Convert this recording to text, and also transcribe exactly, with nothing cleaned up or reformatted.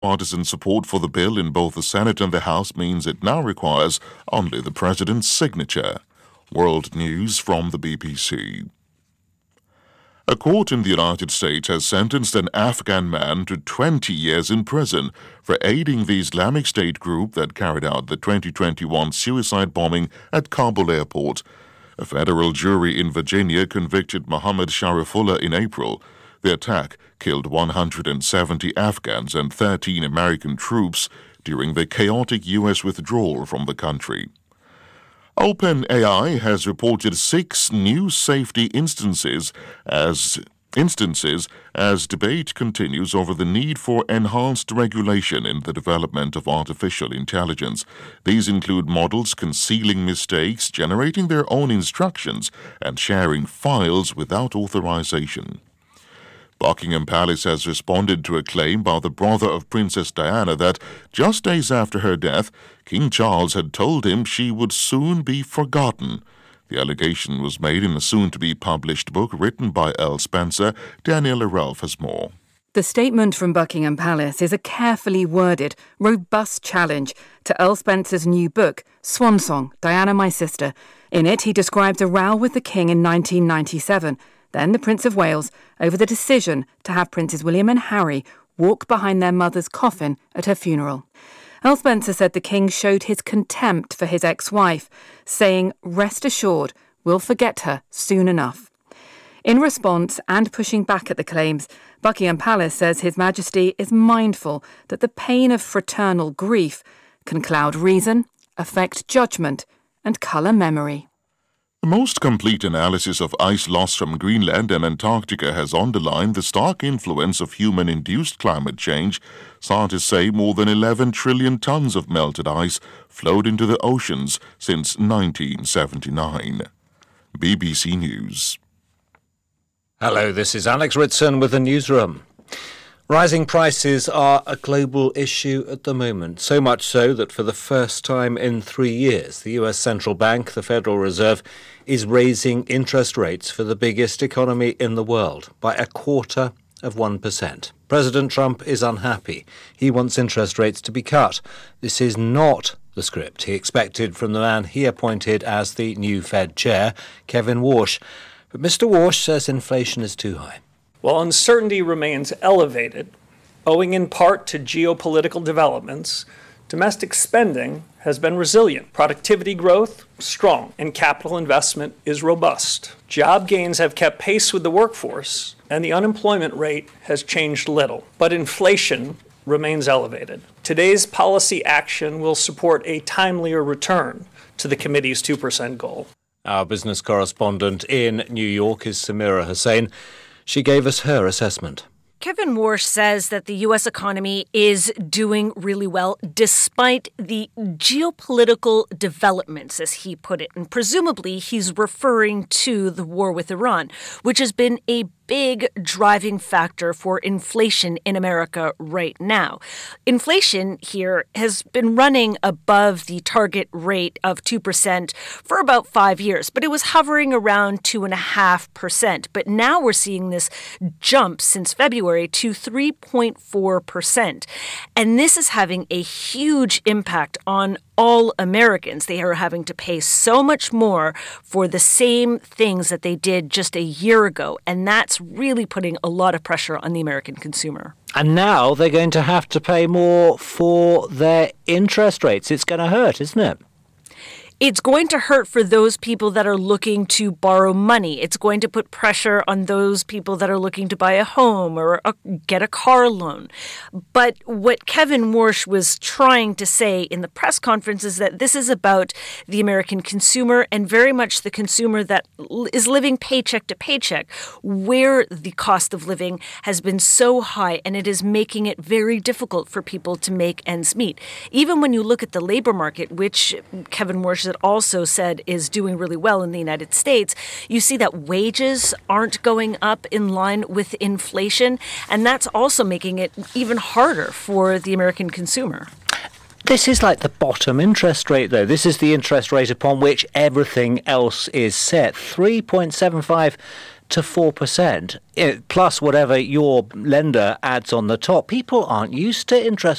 Partisan support for the bill in both the Senate and the House means it now requires only the President's signature. World News from the B B C. A court in the United States has sentenced an Afghan man to twenty years in prison for aiding the Islamic State group that carried out the twenty twenty-one suicide bombing at Kabul airport. A federal jury in Virginia convicted Mohammed Sharifullah in April. The attack killed one hundred seventy Afghans and thirteen American troops during the chaotic U S withdrawal from the country. OpenAI has reported six new safety instances as instances as debate continues over the need for enhanced regulation in the development of artificial intelligence. These include models concealing mistakes, generating their own instructions, and sharing files without authorization. Buckingham Palace has responded to a claim by the brother of Princess Diana that just days after her death, King Charles had told him she would soon be forgotten. The allegation was made in a soon-to-be-published book written by Earl Spencer. Daniela Ralph has more. The statement from Buckingham Palace is a carefully worded, robust challenge to Earl Spencer's new book, Swan Song, Diana My Sister. In it, he describes a row with the King in nineteen ninety-seven, then the Prince of Wales, over the decision to have Princes William and Harry walk behind their mother's coffin at her funeral. Earl Spencer said the King showed his contempt for his ex-wife, saying, "Rest assured, we'll forget her soon enough." In response and pushing back at the claims, Buckingham Palace says His Majesty is mindful that the pain of fraternal grief can cloud reason, affect judgment, and colour memory. The most complete analysis of ice loss from Greenland and Antarctica has underlined the stark influence of human-induced climate change. Scientists say more than eleven trillion tons of melted ice flowed into the oceans since nineteen seventy-nine. B B C News. Hello, this is Alex Ritson with the Newsroom. Rising prices are a global issue at the moment, so much so that for the first time in three years, the U S Central Bank, the Federal Reserve, is raising interest rates for the biggest economy in the world by a quarter of one percent. President Trump is unhappy. He wants interest rates to be cut. This is not the script he expected from the man he appointed as the new Fed chair, Kevin Warsh. But Mister Warsh says inflation is too high. While uncertainty remains elevated, owing in part to geopolitical developments, domestic spending has been resilient. Productivity growth, strong, and capital investment is robust. Job gains have kept pace with the workforce, and the unemployment rate has changed little. But inflation remains elevated. Today's policy action will support a timelier return to the committee's two percent goal. Our business correspondent in New York is Samira Hussain. She gave us her assessment. Kevin Warsh says that the U S economy is doing really well despite the geopolitical developments, as he put it. And presumably he's referring to the war with Iran, which has been a big driving factor for inflation in America right now. Inflation here has been running above the target rate of two percent for about five years, but it was hovering around two point five percent. But now we're seeing this jump since February to three point four percent. And this is having a huge impact on all Americans. They are having to pay so much more for the same things that they did just a year ago. And that's really putting a lot of pressure on the American consumer. And now they're going to have to pay more for their interest rates. It's going to hurt, isn't it? It's going to hurt for those people that are looking to borrow money. It's going to put pressure on those people that are looking to buy a home or a, get a car loan. But what Kevin Warsh was trying to say in the press conference is that this is about the American consumer and very much the consumer that is living paycheck to paycheck, where the cost of living has been so high and it is making it very difficult for people to make ends meet. Even when you look at the labor market, which Kevin Warsh also said is doing really well in the United States, you see that wages aren't going up in line with inflation, and that's also making it even harder for the American consumer. This is like the bottom interest rate, though. This is the interest rate upon which everything else is set. three point seven five to four percent, plus whatever your lender adds on the top. People aren't used to interest